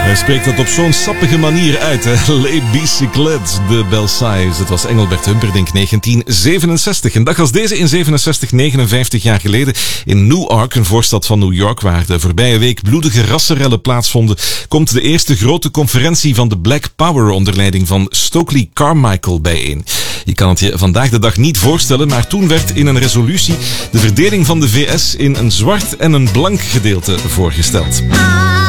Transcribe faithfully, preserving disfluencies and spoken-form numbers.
Hij spreekt dat op zo'n sappige manier uit, hè. Les Bicyclettes de Belsailles. Het was Engelbert Humperdinck, negentien zevenenzestig. Een dag als deze in zevenenzestig, negenenvijftig jaar geleden, in Newark, een voorstad van New York, waar de voorbije week bloedige rassenrellen plaatsvonden, komt de eerste grote conferentie van de Black Power onder leiding van Stokely Carmichael bijeen. Je kan het je vandaag de dag niet voorstellen, maar toen werd in een resolutie de verdeling van de V S in een zwart en een blank gedeelte voorgesteld.